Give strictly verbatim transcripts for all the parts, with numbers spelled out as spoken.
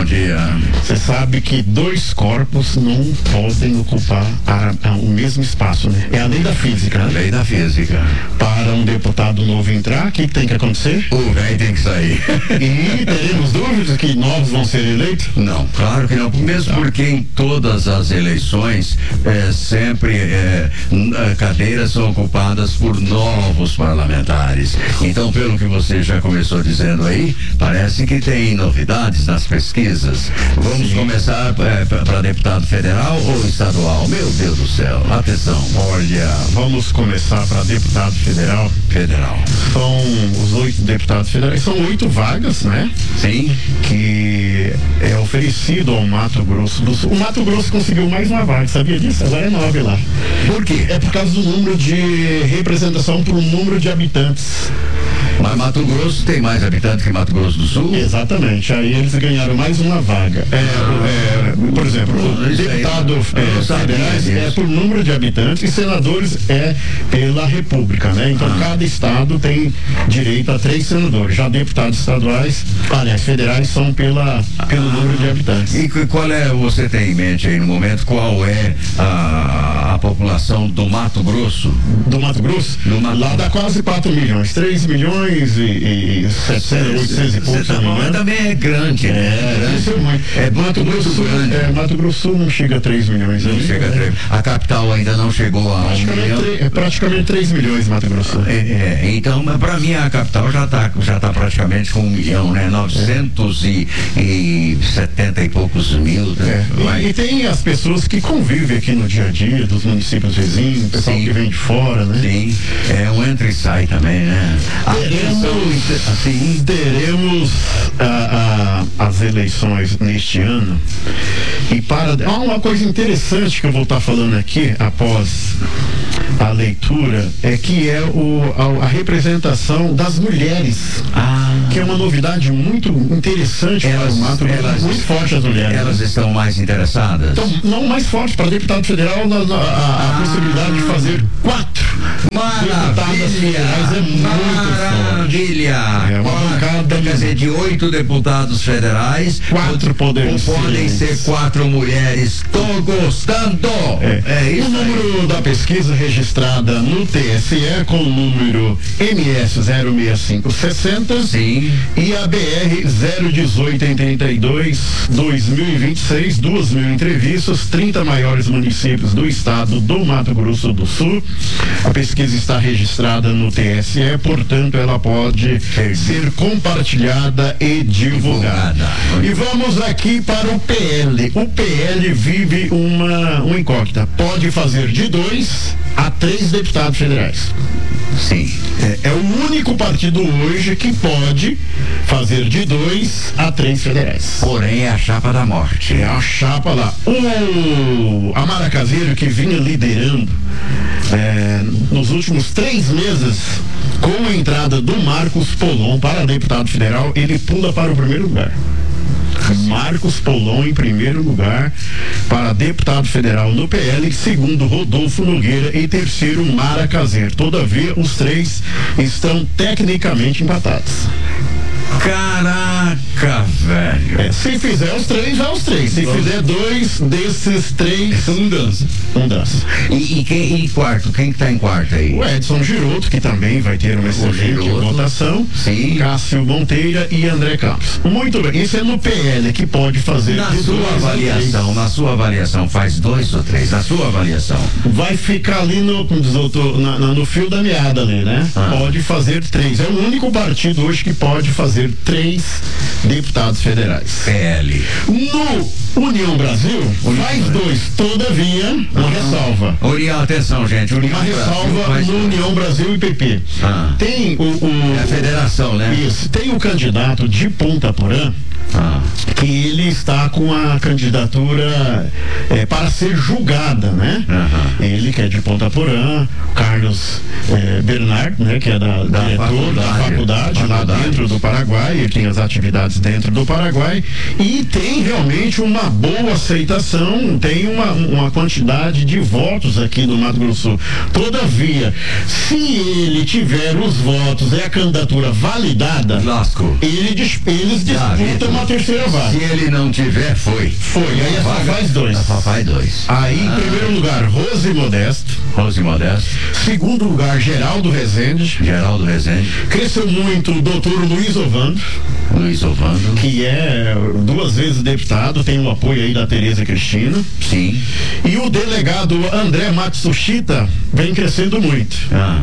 bom dia. Você sabe que dois corpos não podem ocupar a, a, o mesmo espaço, né? É a lei da física. A lei da física. Para um deputado novo entrar, o que, que tem que acontecer? O velho tem que sair. E teremos dúvidas que novos vão ser eleitos? Não, claro que não. Mesmo tá. Porque em todas as eleições, é, sempre é, cadeiras são ocupadas por novos parlamentares. Então, pelo que você já começou dizendo aí, parece que tem novidades nas pesquisas. Vamos Sim. começar é, para deputado federal ou estadual? Meu Deus do céu, atenção. Olha, vamos começar para deputado federal. Federal. São os oito deputados federais, são oito vagas, né? Sim. Que é oferecido ao Mato Grosso do Sul. O Mato Grosso conseguiu mais uma vaga, sabia disso? Agora é nove lá. Por quê? É por causa do número de representação por número de habitantes. Mas Mato Grosso tem mais habitantes que Mato Grosso do Sul? Exatamente, aí eles ganharam mais uma vaga. É, é, por exemplo, o deputado é, federais é por número de habitantes e senadores é pela República, né? Então ah. cada estado tem direito a três senadores. Já deputados estaduais, aliás, federais são pela, pelo ah. número de habitantes. E qual é, você tem em mente aí no momento, qual é a, a população do Mato Grosso? Do Mato Grosso? Do Mato... Lá dá quase quatro milhões, três milhões e setecentos, oitocentos e poucos. Tá bom, também é grande, né? É, grande. É, muito, é Mato Grosso Sul, é, Mato Grosso Sul não chega a três milhões. Não aí, chega né? a três. A capital ainda não chegou a um milhão. É praticamente três milhões Mato Grosso. É, é, então, para mim a capital já está já tá praticamente com um milhão, né? novecentos e setenta e poucos mil. Né? É. E, e tem as pessoas que convivem aqui no dia a dia dos municípios vizinhos, o pessoal Sim. que vem de fora, né? Sim, é um entra e sai também, né? Teremos, assim, teremos a, a, as eleições neste ano e para há uma coisa interessante que eu vou estar falando aqui após a leitura é que é o, a, a representação das mulheres, ah. que é uma novidade muito interessante elas, para o Mato Grosso, muito forte as mulheres. Elas estão mais interessadas? Então, não mais forte, para deputado federal na, na, a, a ah. possibilidade de fazer quatro deputadas federais é muito Maravilha! É uma bancada, quer dizer, de oito deputados federais, quatro podem ser. Podem ser quatro mulheres. Tô gostando! É, é isso. O número aí. da pesquisa registrada no T S E com o número M S zero seis cinco sessenta Sim. e a B R zero dezoito oitenta e dois dois mil e vinte e seis, duas mil entrevistas, trinta maiores municípios do estado do Mato Grosso do Sul. A pesquisa está registrada no T S E, portanto ela pode ser compartilhada e divulgada. E vamos aqui para o P L. O P L vive uma, uma incógnita. Pode fazer de dois a três deputados federais. Sim. É, é o único partido hoje que pode fazer de dois a três federais. Porém, é a chapa da morte. É a chapa lá. O Amara Caseiro, que vinha liderando é, nos últimos três meses, com a entrada do Marcos Polon para deputado federal, ele pula para o primeiro lugar. Marcos Polon em primeiro lugar para deputado federal no P L, segundo Rodolfo Nogueira e terceiro Mara Caseiro. Todavia, os três estão tecnicamente empatados. Caraca, velho. É, se fizer os três, vai os três. Se Vamos. fizer dois desses três, um dança. Um dança. E, e, quem, e quarto? Quem que tá em quarto aí? O Edson Giroto, que também vai ter uma excelente votação. Sim. Cássio Monteira e André Campos. Muito bem. Isso é no P L que pode fazer. Na sua avaliação, na sua avaliação, faz dois ou três? Na sua avaliação. Vai ficar ali no, na, na, no fio da meada ali, né? Ah. Pode fazer três. É o único partido hoje que pode fazer três deputados federais. P L. No União Brasil, União faz Brasil. dois. Todavia, uma ah. ressalva. União, atenção, gente. União uma ressalva Brasil, no União Brasil e P P. Ah. Tem o, o. É a federação, né? Isso. Tem o candidato de Ponta Porã. Ah. Que ele está com a candidatura é, para ser julgada, né? Uhum. Ele que é de Ponta Porã, Carlos é, Bernard, né? Que é da, da diretor faculdade, da faculdade, faculdade lá dentro do Paraguai. Ele tem as atividades dentro do Paraguai e tem realmente uma boa aceitação, tem uma, uma quantidade de votos aqui no Mato Grosso do Sul. Todavia, se ele tiver os votos e a candidatura validada, Lasco. Ele, eles disputam uma terceira vaga. Se ele não tiver, foi. Foi, aí a Fá faz dois. A Fá faz dois. Aí, ah. em primeiro lugar, Rose Modesto. Rose Modesto. Segundo lugar, Geraldo Rezende. Geraldo Rezende. Cresceu muito o doutor Luiz Ovando. Luiz Ovando. Que é duas vezes deputado, tem o apoio aí da Tereza Cristina. Sim. E o delegado André Matsushita vem crescendo muito. Ah.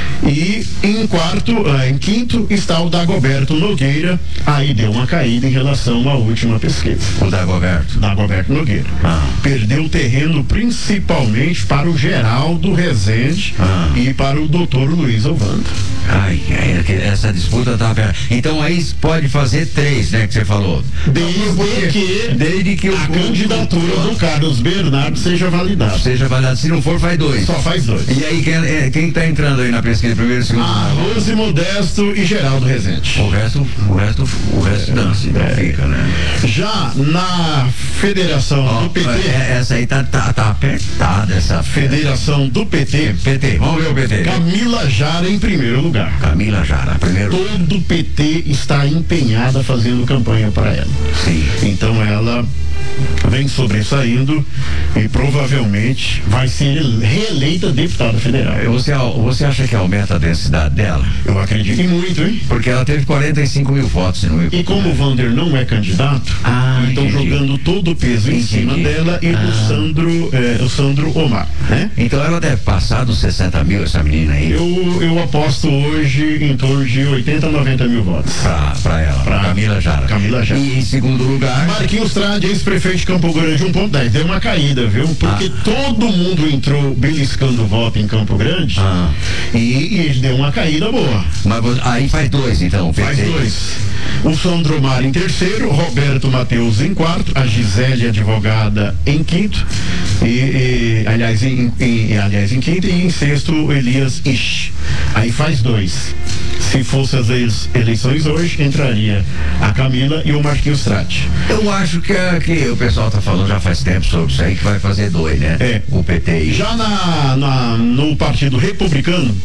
E em quarto, em quinto está o Dagoberto Nogueira. Aí deu uma caída em relação à última pesquisa. O Dagoberto? Dagoberto Nogueira. Ah. Perdeu terreno principalmente para o Geraldo Rezende ah. e para o doutor Luiz Ovando. Ai, essa disputa tá aberta. Então aí pode fazer três, né, que você falou. Desde que, desde que a o, candidatura o, do Carlos Bernardo seja validada. Seja validada. Se não for, faz dois. Só faz dois. E aí, quem, é, quem tá entrando aí na pesquisa? Primeiro, segundo? Ah, Rose Modesto e Geraldo Rezende. O resto, o resto, o resto é, dança, então é, fica, né? Já na Federação oh, do P T. Essa aí tá, tá, tá apertada, essa Federação do P T. P T, vamos ver o P T. Camila Jara em primeiro lugar. Camila Jara, primeiro. Todo o P T está empenhada fazendo campanha para ela. Sim. Então ela vem sobressaindo e provavelmente vai ser reeleita deputada federal. Você, você acha que aumenta a densidade dela? Eu acredito em muito, hein? Porque ela teve quarenta e cinco mil votos. No e como o Vander não é candidato, ah, estão jogando todo o peso entendi. Em cima dela e ah. do Sandro, eh, o Sandro Omar, né? Então ela deve passar dos sessenta mil, essa menina aí? Eu, eu aposto hoje em torno de oitenta, noventa mil votos. Pra, pra ela, pra Camila Jara. Camila Jara. E em segundo lugar? Marquinhos Trade, ex-prefeito de Campo Grande, um ponto dez. Deu uma caída, viu? Porque ah. todo mundo entrou beliscando voto em Campo Grande ah. e, e ele deu uma caída boa. Mas aí faz dois, então. Faz dois. O Sandro Omar em terceiro, Roberto Matheus em quarto, a Gisele advogada em quinto, e, e aliás, em, em, aliás, em quinto, e em sexto, o Elias Ish. Aí faz dois. Se fossem as eleições hoje, entraria a Camila e o Marquinhos Trate. Eu acho que, que o pessoal está falando já faz tempo sobre isso aí, que vai fazer dois, né? É. O P T. Já na, na, no Partido Republicano,